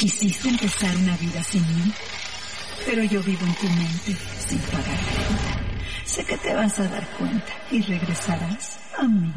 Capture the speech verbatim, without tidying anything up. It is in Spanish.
Quisiste empezar una vida sin mí, pero yo vivo en tu mente sin pagar renta. Sé que te vas a dar cuenta y regresarás a mí.